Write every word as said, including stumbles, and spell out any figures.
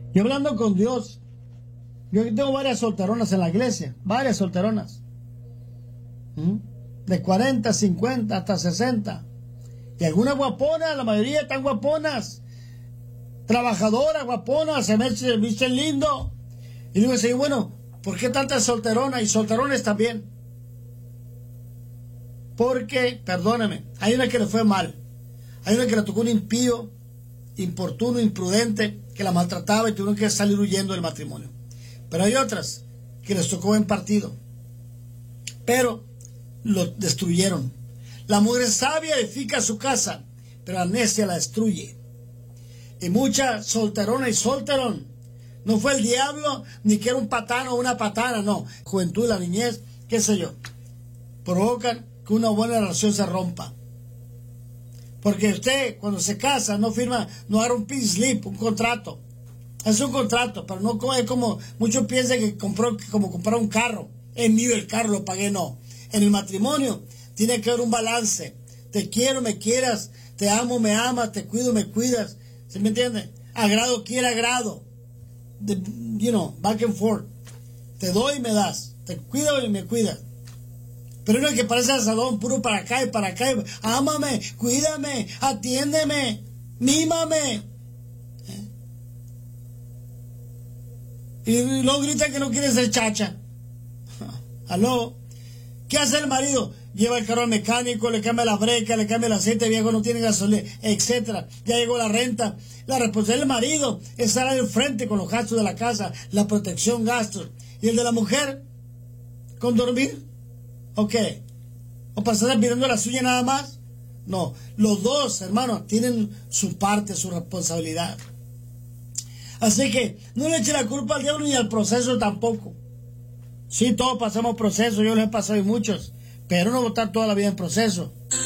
Yo hablando con Dios, yo tengo varias solteronas en la iglesia, varias solteronas, ¿Mm? de cuarenta, cincuenta, hasta sesenta, y algunas guaponas, la mayoría están guaponas, trabajadoras, guaponas, se me se visten lindo, y digo, sí, bueno, ¿por qué tantas solteronas y solterones también? Porque, perdóname, hay una que le fue mal, hay una que le tocó un impío, importuno, imprudente, que la maltrataba y tuvieron que salir huyendo del matrimonio. Pero hay otras que les tocó buen partido, pero lo destruyeron. La mujer sabia edifica su casa, pero la necia la destruye. Y mucha solterona y solterón, no fue el diablo, ni que era un patano o una patana, no. Juventud, la niñez, qué sé yo, provocan que una buena relación se rompa. Porque usted, cuando se casa, no firma, no haga un pin slip, un contrato. Es un contrato, pero no es como muchos piensan que compró como comprar un carro. Es mío el carro, lo pagué, no. En el matrimonio tiene que haber un balance. Te quiero, me quieras, te amo, me amas, te cuido, me cuidas. ¿Se me entiende? Agrado, quiere agrado. De, you know, back and forth. Te doy y me das. Te cuido y me cuidas. Pero no es que parece asadón, puro para acá y para acá. Ámame, cuídame, atiéndeme, mímame. ¿Eh? Y luego grita que no quiere ser chacha. ¿Aló? ¿Qué hace el marido? Lleva el carro al mecánico, le cambia la breca, le cambia el aceite, viejo no tiene gasolina, etcétera. Ya llegó la renta. La responsabilidad del marido es estar al frente con los gastos de la casa, la protección, gastos. ¿Y el de la mujer? ¿Con dormir? ¿O qué? ¿O pasar mirando la suya nada más? No, los dos, hermanos, tienen su parte, su responsabilidad. Así que no le eche la culpa al diablo ni al proceso tampoco. Sí, todos pasamos procesos, yo los he pasado y muchos, pero no voy a estar toda la vida en proceso.